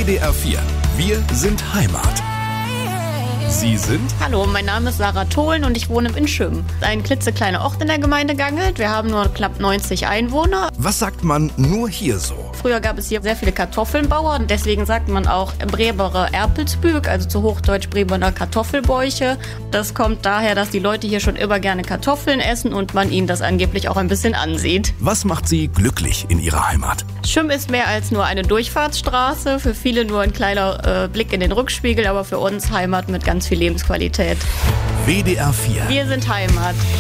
WDR 4. Wir sind Heimat. Sie sind? Hallo, mein Name ist Sarah Tholen und ich wohne in Schümm. Ein klitzekleiner Ort in der Gemeinde Gangelt. Wir haben nur knapp 90 Einwohner. Was sagt man nur hier so? Früher gab es hier sehr viele Kartoffelbauern. Deswegen sagt man auch Breberer Erpelsbüg, also zu Hochdeutsch Breberer Kartoffelbäuche. Das kommt daher, dass die Leute hier schon immer gerne Kartoffeln essen und man ihnen das angeblich auch ein bisschen ansieht. Was macht Sie glücklich in Ihrer Heimat? Schümm ist mehr als nur eine Durchfahrtsstraße. Für viele nur ein kleiner Blick in den Rückspiegel, aber für uns Heimat mit ganz viel Lebensqualität. WDR 4. Wir sind Heimat.